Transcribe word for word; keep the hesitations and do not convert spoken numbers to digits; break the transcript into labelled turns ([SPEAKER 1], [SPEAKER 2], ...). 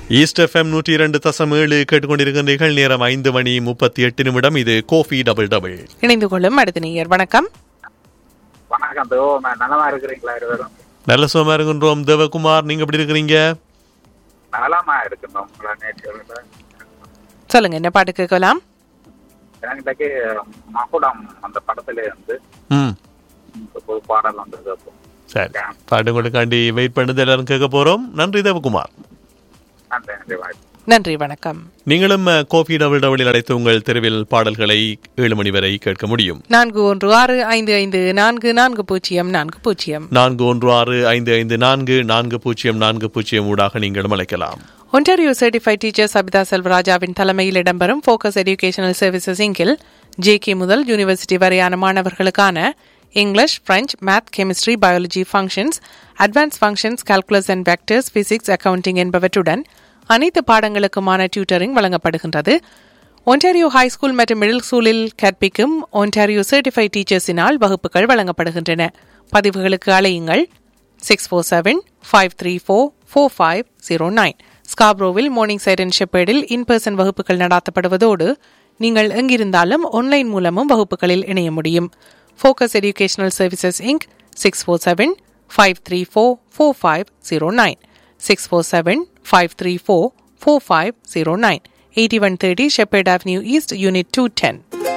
[SPEAKER 1] East FM நூற்றி இரண்டு தசம் ஏழு கேட்டுக்கொண்டிருக்கின்றீர்கள். நேரம் ஐந்து மணி முப்பத்தி எட்டு நிமிடம். இது கோஃபி டபுள் டபுள்.
[SPEAKER 2] இணைந்து கொள்ளும் அடுத்த நேயர். வணக்கம்.
[SPEAKER 3] வணக்கம் தேவோ, நலமா இருக்கிறீங்களா? இருவரும்
[SPEAKER 1] நல்ல சுகமா இருக்கின்றோம். தேவகுமார், நீங்க எப்படி இருக்கிறீங்க?
[SPEAKER 3] நலமா இருக்கணும்.
[SPEAKER 2] சொல்லுங்க, என்ன பாட்டு கேட்கலாம்?
[SPEAKER 3] எனக்கு மகுடம் அந்த படத்துல இருந்து ஒரு பாடல் வந்து கேட்போம்.
[SPEAKER 1] சரி, பாட்டு உங்களுக்காண்டி வெயிட் பண்ணது எல்லாரும் கேட்க போறோம். நன்றி தேவகுமார்.
[SPEAKER 2] நன்றி, வணக்கம்.
[SPEAKER 1] நீங்களும் கோபி டபுள் டபுளில் அழைத்து உங்கள் தெருவில் பாடல்களை ஏழு மணி வரை கேட்க முடியும்.
[SPEAKER 2] நான்கு ஒன்று ஆறு ஐந்து ஐந்து நான்கு நான்கு பூஜ்ஜியம் நான்கு பூஜ்ஜியம்
[SPEAKER 1] நான்கு ஒன்று ஆறு ஐந்து ஐந்து நான்கு நான்கு பூஜ்ஜியம் நான்கு பூஜ்ஜியம் ஊடாக நீங்களும் அழைக்கலாம்.
[SPEAKER 2] ஒன்டாரியோ சர்டிஃபைட் டீச்சர் சபிதா செல்வராஜாவின் தலைமையில் இடம்பெறும் focus educational services இங்கில் J K முதல் யூனிவர்சிட்டி வரையான மாணவர்களுக்கான English, French, math, chemistry, biology, functions, advance functions, calculus and vectors, physics, accounting என்பவற்றுடன் அனைத்து பாடங்களுக்குமான டியூட்டரிங் வழங்கப்படுகின்றது. ஒன்டாரியோ ஹைஸ்கூல் மற்றும் மிடில் ஸ்கூலில் கற்பிக்கும் ஒன்டாரியோ சர்டிஃபைட் டீச்சர்ஸினால் வகுப்புகள் வழங்கப்படுகின்றன. பதிவுகளுக்கு அழையுங்கள் six four seven five three four four five zero nine. ஸ்காப்ரோவில் morning side and ஷெப்பேர்டில் in person வகுப்புகள் நடாத்தப்படுவதோடு நீங்கள் எங்கிருந்தாலும் ஆன்லைன் மூலமும் வகுப்புகளில் இணைய முடியும். Focus Educational Services Incorporated six four seven five three four four five zero nine six four seven five three four four five zero nine eighty-one thirty Shepherd Avenue East, Unit two ten.